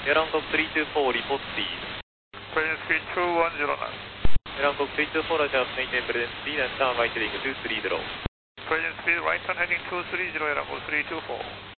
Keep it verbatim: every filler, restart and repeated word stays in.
Airline three two four, report speed. Present speed two one zero nine. Airline three two four, Roger, maintain present speed and turn right heading two three zero. Present speed right turn heading two three zero, Airline three two four.